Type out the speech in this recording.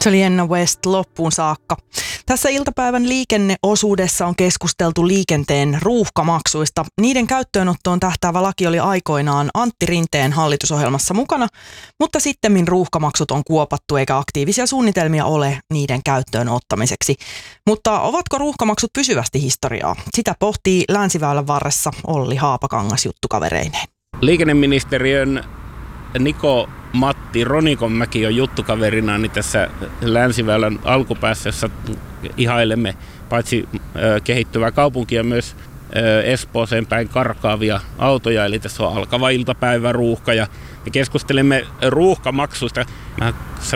Se oli Enna West loppuun saakka. Tässä iltapäivän liikenneosuudessa on keskusteltu liikenteen ruuhkamaksuista. Niiden käyttöönottoon tähtäävä laki oli aikoinaan Antti Rinteen hallitusohjelmassa mukana, mutta sittemmin ruuhkamaksut on kuopattu eikä aktiivisia suunnitelmia ole niiden käyttöön ottamiseksi. Mutta ovatko ruuhkamaksut pysyvästi historiaa? Sitä pohtii Länsiväylän varressa Olli Haapakangas juttukavereineen. Liikenneministeriön Matti Ronikonmäki on juttukaverina tässä Länsiväylän alkupäässä, jossa ihailemme paitsi kehittyvää kaupunkia myös Espooseen päin karkaavia autoja. Eli tässä on alkava iltapäivä ruuhka ja me keskustelemme ruuhkamaksuista. Mä